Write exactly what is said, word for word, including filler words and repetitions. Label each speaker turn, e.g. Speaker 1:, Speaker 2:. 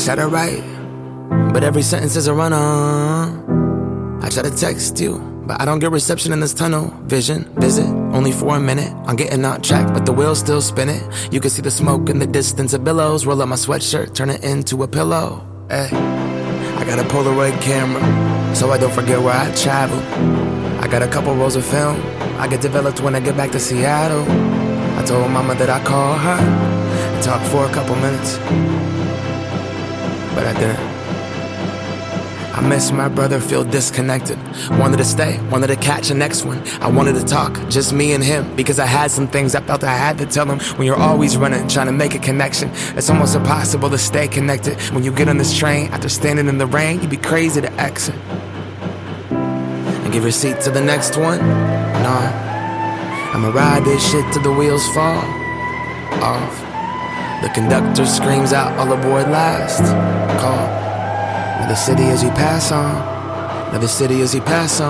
Speaker 1: said it right, but every sentence is a run-on. I try to text you, but I don't get reception in this tunnel vision. Visit, only for a minute. I'm getting on track, but the wheel's still spinning. You can see the smoke in the distance of billows. Roll up my sweatshirt, turn it into a pillow. Ay. I got a Polaroid camera, so I don't forget where I travel. I got a couple rolls of film I get developed when I get back to Seattle. I told mama that I call her and talk for a couple minutes, but I didn't. I miss my brother, feel disconnected. Wanted to stay, wanted to catch the next one. I wanted to talk, just me and him, because I had some things I felt I had to tell him. When you're always running, trying to make a connection, it's almost impossible to stay connected. When you get on this train, after standing in the rain, you'd be crazy to exit and give your seat to the next one. Nah, I'ma ride this shit till the wheels fall off. The conductor screams out, all aboard last call. Another city as you pass on, another city as you pass on.